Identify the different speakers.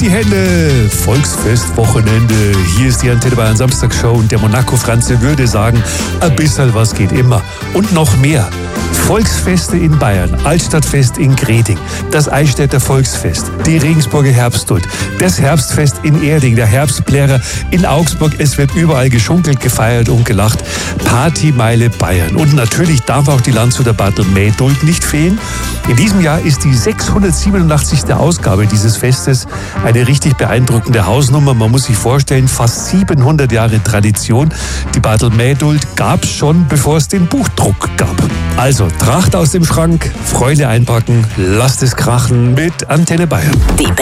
Speaker 1: die Hände! Volksfestwochenende. Hier ist die Antenne Bayern Samstagshow und der Monaco-Franze würde sagen, ein bisschen was geht immer. Und noch mehr. Volksfeste in Bayern, Altstadtfest in Greding, das Eichstätter Volksfest, die Regensburger Herbstduld, das Herbstfest in Erding, der Herbstplärer in Augsburg. Es wird überall geschunkelt, gefeiert und gelacht. Partymeile Bayern. Und natürlich darf auch die Landshuter Barthelmähduld nicht fehlen. In diesem Jahr ist die 687. Ausgabe dieses Festes eine richtig beeindruckende Hausnummer. Man muss sich vorstellen, fast 700 Jahre Tradition. Die Barthelmähduld gab es schon, bevor es den Buchdruck gab. Also, Tracht aus dem Schrank, Freude einpacken, lasst es krachen mit Antenne Bayern.
Speaker 2: Die